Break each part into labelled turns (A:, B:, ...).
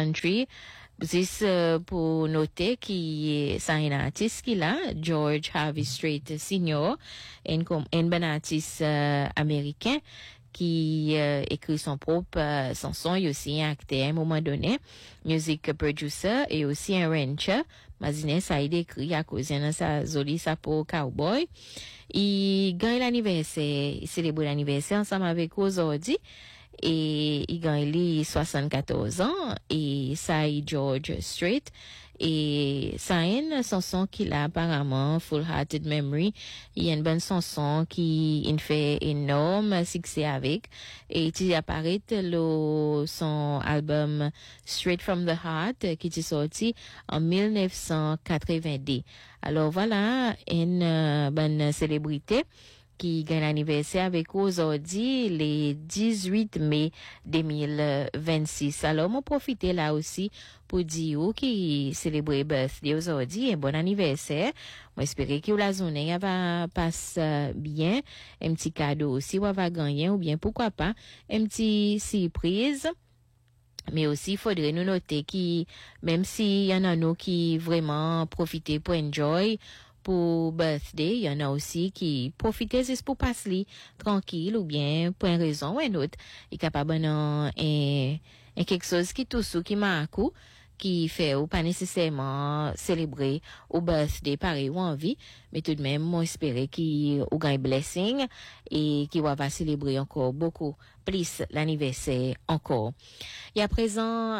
A: country. Juste pour noter qui c'est un artiste qui là, George Harvey Strait Sr., un bon artiste américain qui écrit son propre chanson, il aussi un acteur à un moment donné, music producer et aussi un rancher. Mazine ça il écrit à cause de sa jolie sapo cowboy. Il gagne l'anniversaire, il célèbre l'anniversaire ensemble avec aujourd'hui. Et il gagne 74 ans et ça est George Strait et ça a une chanson qu'il a apparemment Full Hearted Memory. Il y a une bonne chanson qui il fait énorme succès avec et il apparaît son album Straight from the Heart qui est sorti en 1982. Alors voilà une bonne célébrité qui gagne l'anniversaire avec aujourd'hui le 18 mai 2026. Alors, moi profiter là aussi pour dire qui célèbre birthday aujourd'hui un bon anniversaire. Moi espérer que la journée va passer bien, un petit cadeau aussi ou va gagner ou bien pourquoi pas un petit surprise. Mais aussi, il faudrait nous noter qui, même s'il y en a nous qui vraiment profiter pour enjoy, pour birthday, il y en a aussi qui profitent juste pour passer tranquille ou bien pour une raison ou une autre. Il est capable de quelque chose qui tout qui marque ou qui fait ou pas nécessairement célébrer au birthday pareil ou envie, mais tout de même, moi espérer qu'il ou gagne blessing et qu'il va célébrer encore beaucoup plus l'anniversaire encore. Il y a présent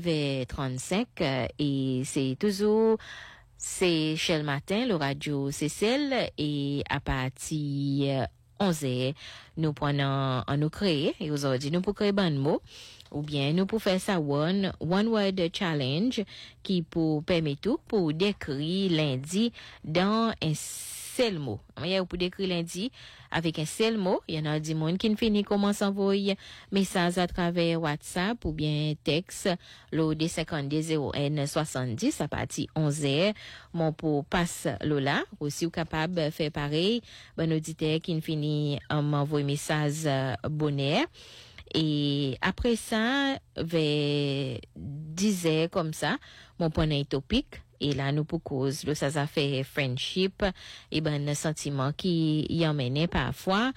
A: 9h35 et c'est toujours c'est chez le matin, le radio c'est celle et à partir 11h, nous prenons en nous créer et aujourd'hui nous pour créer bon mot ou bien nous pour faire ça one word challenge qui pour permettre tout pour décrire lundi dans un seul mot. Il y a pour décrire lundi avec un seul mot. Il y en a du monde qui ne finit comment s'envoyer message à travers WhatsApp ou bien texte le D520170 à partir 11h. Mon pour passe Lola aussi ou capable de faire pareil. Bon auditeur qui ne finit m'envoyer message bonheur. Et après ça, vers 10h comme ça, mon point est topic. Et là, nous pour cause, ça fait friendship, et ben, sentiment qui y emmène parfois,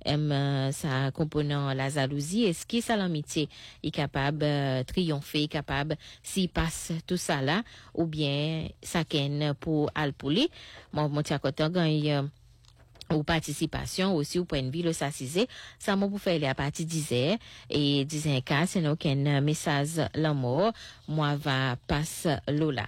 A: ça component la jalousie, est-ce qu'il ça l'amitié est capable triompher, capable s'il passe tout ça là, ou bien ça ken pour alpouli. Mon tia kotan gagne ou participation aussi ou point de vue le s'assiser ça m'a pour faire à partir 10h et 10h15 c'est nous qu'un message l'amour moi va passe Lola